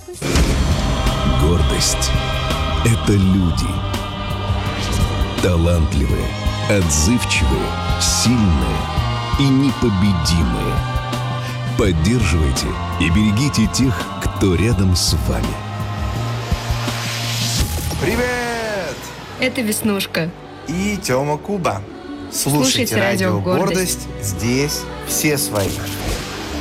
Гордость — это люди. Талантливые, отзывчивые, сильные и непобедимые. Поддерживайте и берегите тех, кто рядом с вами. Привет! Это Веснушка. И Тёма Куба. Слушайте радио «Гордость». Здесь все свои.